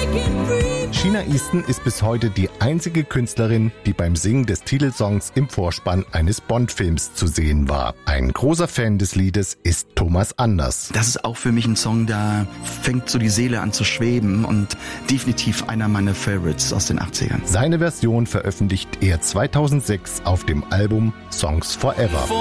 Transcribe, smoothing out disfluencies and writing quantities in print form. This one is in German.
Sheena Easton ist bis heute die einzige Künstlerin, die beim Singen des Titelsongs im Vorspann eines Bond-Films zu sehen war. Ein großer Fan des Liedes ist Thomas Anders. Das ist auch für mich ein Song, da fängt so die Seele an zu schweben und definitiv einer meiner Favorites aus den 80ern. Seine Version veröffentlicht er 2006 auf dem Album Songs Forever.